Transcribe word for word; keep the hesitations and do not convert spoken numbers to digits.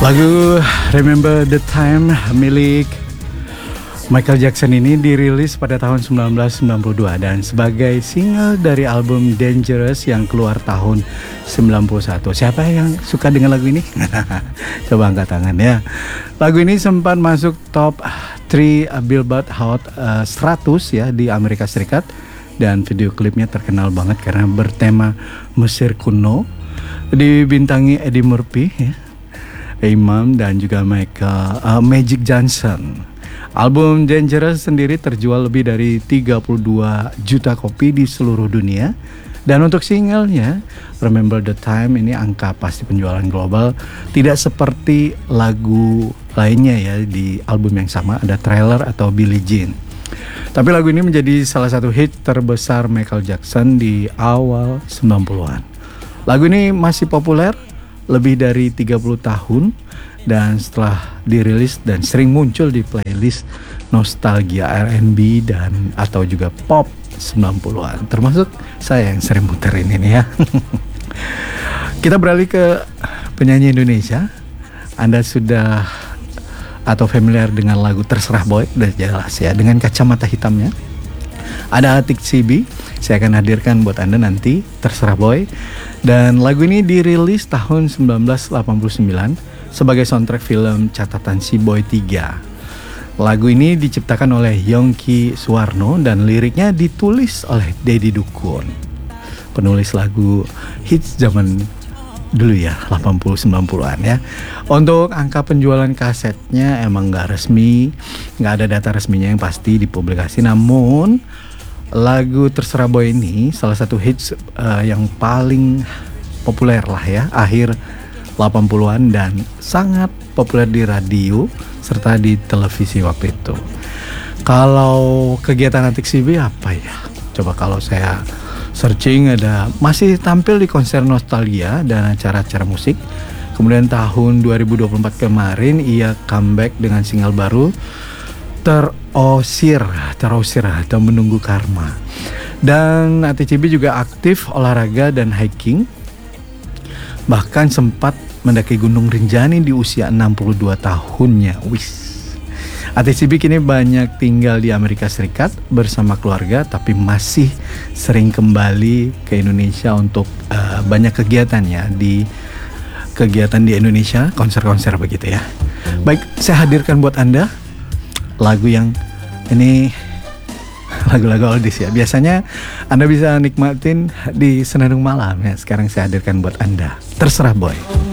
Lagu Remember the Time milik Michael Jackson ini dirilis pada tahun sembilan belas sembilan puluh dua dan sebagai single dari album Dangerous yang keluar tahun sembilan puluh satu. Siapa yang suka dengan lagu ini? Coba angkat tangan ya. Lagu ini sempat masuk top tiga Billboard Hot uh, seratus ya di Amerika Serikat, dan video klipnya terkenal banget karena bertema Mesir kuno, dibintangi Eddie Murphy ya, Imam dan juga Michael uh, Magic Johnson. Album Dangerous sendiri terjual lebih dari tiga puluh dua juta kopi di seluruh dunia. Dan untuk singlenya Remember the Time ini angka pasti penjualan global tidak seperti lagu lainnya ya di album yang sama, ada Thriller atau Billie Jean. Tapi lagu ini menjadi salah satu hit terbesar Michael Jackson di awal sembilan puluhan. Lagu ini masih populer lebih dari tiga puluh tahun dan setelah dirilis dan sering muncul di playlist nostalgia R and B dan atau juga pop sembilan puluhan, termasuk saya yang sering muterin ini ya. Kita beralih ke penyanyi Indonesia. Anda sudah atau familiar dengan lagu Terserah Boy? Udah jelas ya, dengan kacamata hitamnya. Ada Atik Sibi, saya akan hadirkan buat Anda nanti Terserah Boy. Dan lagu ini dirilis tahun sembilan belas delapan puluh sembilan sebagai soundtrack film Catatan Si Boy tiga. Lagu ini diciptakan oleh Yongki Suwarno dan liriknya ditulis oleh Deddy Dukun, penulis lagu hits zaman dulu ya, delapan puluh sembilan puluhan ya. Untuk angka penjualan kasetnya emang gak resmi, gak ada data resminya yang pasti dipublikasi. Namun lagu Terserah Boy ini salah satu hits uh, yang paling populer lah ya akhir delapan puluhan dan sangat populer di radio serta di televisi waktu itu. Kalau kegiatan Atik Sibi apa ya? Coba kalau saya searching, ada masih tampil di konser nostalgia dan acara-acara musik. Kemudian tahun dua ribu dua puluh empat kemarin ia comeback dengan single baru Terosir, Terosir atau Menunggu Karma. Dan Atik Sibi juga aktif olahraga dan hiking. Bahkan sempat mendaki Gunung Rinjani di usia enam puluh dua tahunnya. Wis. Atik Sibi kini banyak tinggal di Amerika Serikat bersama keluarga, tapi masih sering kembali ke Indonesia untuk uh, banyak kegiatan ya, di kegiatan di Indonesia, konser-konser begitu ya. Baik, saya hadirkan buat Anda lagu yang ini lagu-lagu oldies ya. Biasanya Anda bisa nikmatin di Senandung Malam ya. Sekarang saya hadirkan buat Anda Terserah Boy.